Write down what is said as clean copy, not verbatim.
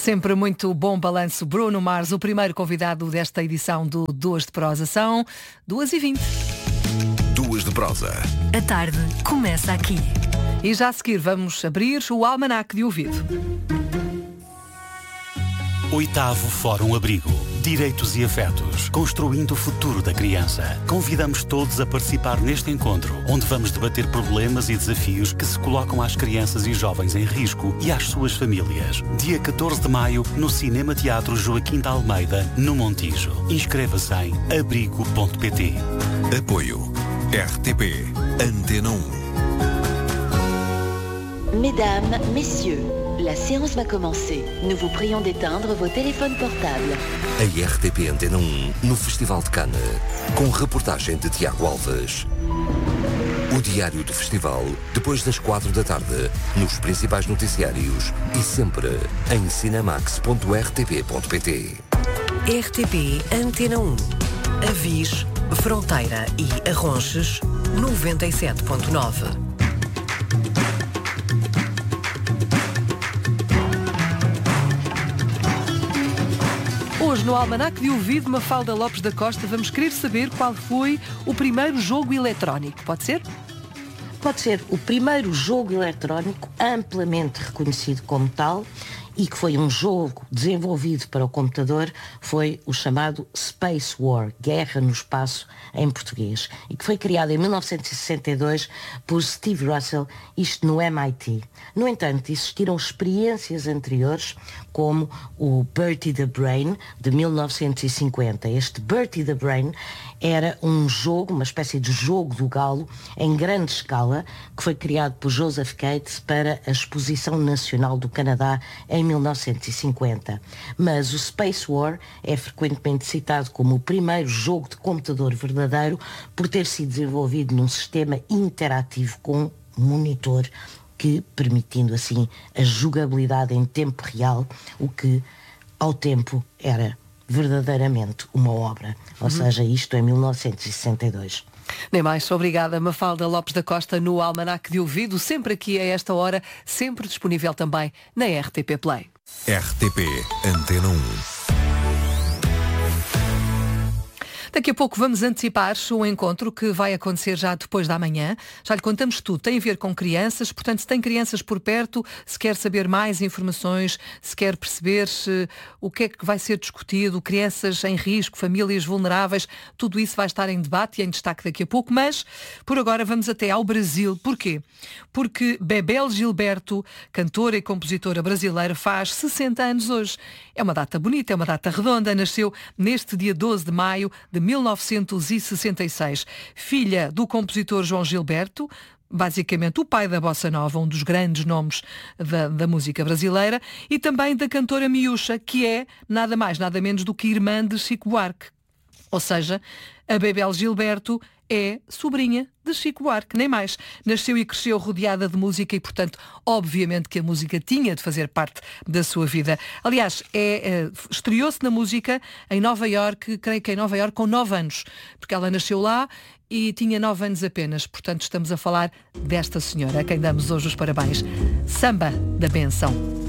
Sempre muito bom balanço. Bruno Mars, o primeiro convidado desta edição do Duas de Prosa. São 2h20. Duas de Prosa. A tarde começa aqui. E já a seguir vamos abrir o Almanaque de Ouvido. 8º Fórum Abrigo. Direitos e afetos. Construindo o futuro da criança. Convidamos todos a participar neste encontro, onde vamos debater problemas e desafios que se colocam às crianças e jovens em risco e às suas famílias. Dia 14 de maio, no Cinema Teatro Joaquim de Almeida, no Montijo. Inscreva-se em abrigo.pt. Apoio RTP Antena 1. Mesdames, messieurs, la séance va commencer. Nous vous prions d'éteindre vos téléphones portables. A RTP Antena 1 no Festival de Cannes, com reportagem de Tiago Alves. O diário do festival, depois das 4 da tarde, nos principais noticiários e sempre em cinemax.rtp.pt. RTP Antena 1. Avis, Fronteira e Arronches, 97.9. Hoje no Almanaque de Ouvido, Mafalda Lopes da Costa, vamos querer saber qual foi o primeiro jogo eletrónico. Pode ser? Pode ser o primeiro jogo eletrónico amplamente reconhecido como tal e que foi um jogo desenvolvido para o computador, foi o chamado Space War, Guerra no Espaço em português, e que foi criado em 1962 por Steve Russell, isto no MIT. No entanto, existiram experiências anteriores, como o Bertie the Brain, de 1950. Este Bertie the Brain era um jogo, uma espécie de jogo do galo, em grande escala, que foi criado por Joseph Cates para a Exposição Nacional do Canadá em 1950. Mas o Space War é frequentemente citado como o primeiro jogo de computador verdadeiro por ter sido desenvolvido num sistema interativo com monitor, que permitindo assim a jogabilidade em tempo real, o que ao tempo era verdadeiramente uma obra. Ou seja, isto em 1962. Nem mais. Obrigada, Mafalda Lopes da Costa, no Almanaque de Ouvido, sempre aqui a esta hora, sempre disponível também na RTP Play. RTP Antena 1. Daqui a pouco vamos antecipar um encontro que vai acontecer já depois da manhã. Já lhe contamos tudo. Tem a ver com crianças, portanto, se tem crianças por perto, se quer saber mais informações, se quer perceber o que é que vai ser discutido, crianças em risco, famílias vulneráveis, tudo isso vai estar em debate e em destaque daqui a pouco. Mas, por agora, vamos até ao Brasil. Porquê? Porque Bebel Gilberto, cantora e compositora brasileira, faz 60 anos hoje. É uma data bonita, é uma data redonda. Nasceu neste dia 12 de maio de 1966. Filha do compositor João Gilberto, basicamente o pai da Bossa Nova, um dos grandes nomes da música brasileira, e também da cantora Miúcha, que é nada mais, nada menos do que irmã de Chico Buarque. Ou seja, a Bebel Gilberto é sobrinha de Chico Buarque, nem mais. Nasceu e cresceu rodeada de música e, portanto, obviamente que a música tinha de fazer parte da sua vida. Aliás, estreou-se na música em Nova Iorque, creio que em Nova Iorque, com 9 anos, porque ela nasceu lá e tinha 9 anos apenas. Portanto, estamos a falar desta senhora, a quem damos hoje os parabéns. Samba da Benção.